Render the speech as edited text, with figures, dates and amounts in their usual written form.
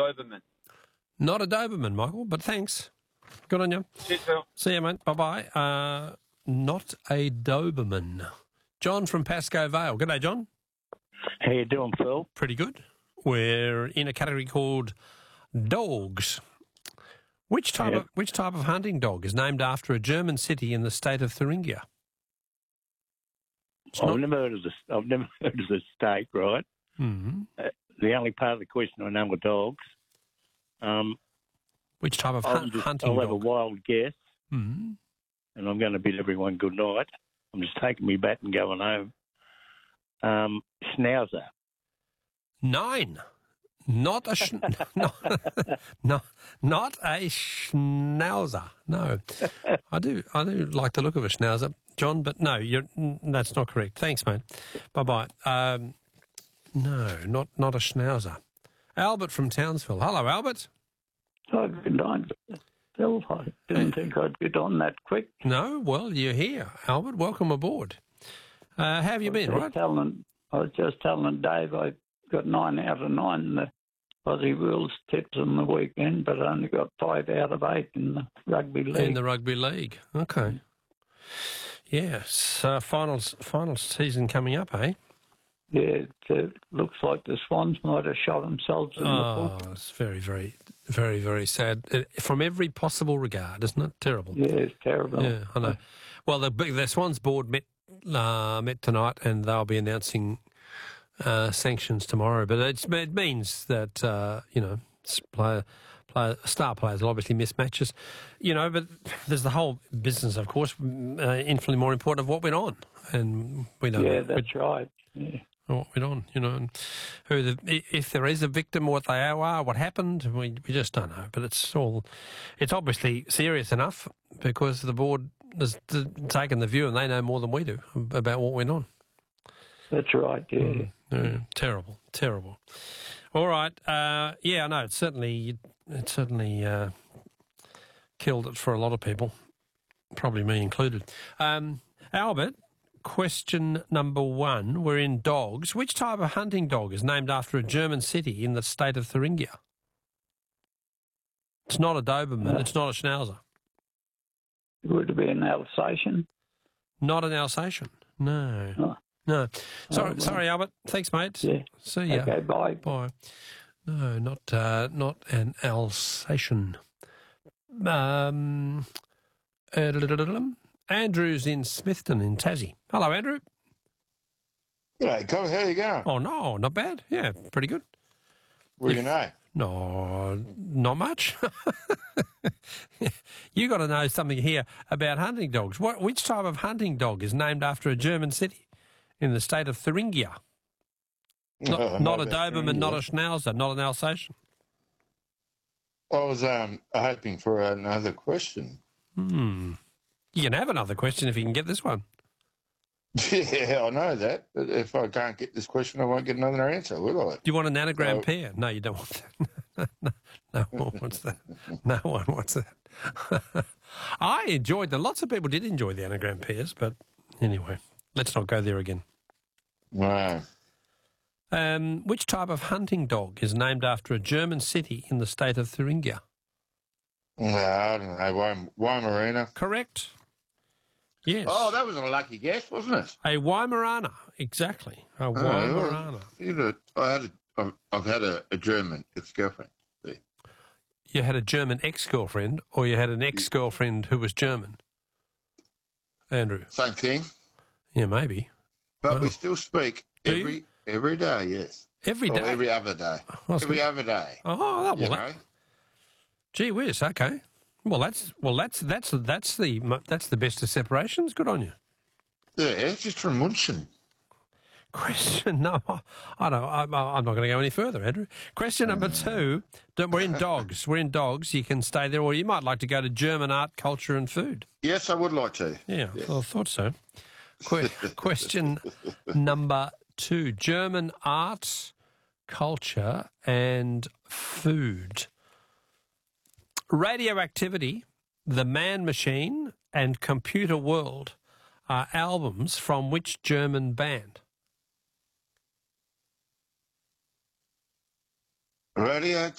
Doberman. Not a Doberman, Michael, but thanks. Good on you. Cheers, Phil. See you, mate. Bye-bye. Not a Doberman. John from Pascoe Vale. G'day, John. How you doing, Phil? Pretty good. We're in a category called dogs. Which type of hunting dog is named after a German city in the state of Thuringia? I've never heard of the state, right? Mm-hmm. The only part of the question I know are dogs. Which type of hunting dog? I'll have a wild guess, Mm-hmm. and I'm going to bid everyone good night. I'm just taking me bat and going home. Schnauzer. 9. Not a not a Schnauzer. No, I do like the look of a Schnauzer, John. But no, that's not correct. Thanks, mate. Bye bye. No, not a Schnauzer. Albert from Townsville. Hello, Albert. Oh, good night, Phil. I didn't think I'd get on that quick. No, well, you're here, Albert. Welcome aboard. How have you been, right? I was just telling Dave I got 9 out of 9 in the Aussie Rules tips on the weekend, but I only got 5 out of 8 in the rugby league. In the rugby league, okay. Yes, finals season coming up, eh? Yeah, it looks like the Swans might have shot themselves in the foot. Oh, it's very, very, very, very sad. From every possible regard, isn't it? Terrible. Yeah, it's terrible. Yeah, I know. Well, the Swans board met tonight, and they'll be announcing sanctions tomorrow. But it means that star players will obviously miss matches, But there's the whole business, of course, infinitely more important of what went on, and we don't. Yeah, that's right. Yeah. What went on, and if there is a victim, what they are, what happened, we just don't know. But it's obviously serious enough because the board has taken the view and they know more than we do about what went on. That's right, yeah. Terrible. All right, I know it certainly killed it for a lot of people, probably me included. Albert. Question number 1. We're in dogs. Which type of hunting dog is named after a German city in the state of Thuringia? It's not a Doberman. It's not a Schnauzer. Would it be an Alsatian? Not an Alsatian. No. Oh. No. Sorry, Albert. Thanks, mate. Yeah. See ya. Okay, bye. Bye. No, not an Alsatian. Andrew's in Smithton in Tassie. Hello, Andrew. G'day, Cobb. How you going? Oh, no, not bad. Yeah, pretty good. What do you know? No, not much. You got to know something here about hunting dogs. Which type of hunting dog is named after a German city in the state of Thuringia? Not a Doberman, not a Schnauzer, not an Alsatian. I was hoping for another question. You can have another question if you can get this one. Yeah, I know that. But if I can't get this question, I won't get another answer, will I? Do you want an anagram pair? No, you don't want that. No one wants that. No one wants that. I enjoyed them. Lots of people did enjoy the anagram pairs, but anyway, let's not go there again. No. Which type of hunting dog is named after a German city in the state of Thuringia? I don't know. Weimaraner. Correct. Yes. Oh, that was a lucky guess, wasn't it? A Weimaraner, exactly. A Weimaraner. I've had a German ex-girlfriend. See? You had a German ex-girlfriend, or you had an ex-girlfriend who was German? Andrew. Same thing. Yeah, maybe. But we still speak every day, yes. Every day? Or every other day. Every other day. Oh, well, gee whiz, okay. Well, that's the best of separations. Good on you. Yeah, it's just from Munchen. Question no, I don't. I'm not going to go any further, Andrew. Question number 2. We're in dogs. We're in dogs. You can stay there, or you might like to go to German art, culture, and food. Yes, I would like to. Yeah, yes. well, I thought so. Question number 2. German art, culture, and food. Radioactivity, The Man Machine, and Computer World are albums from which German band?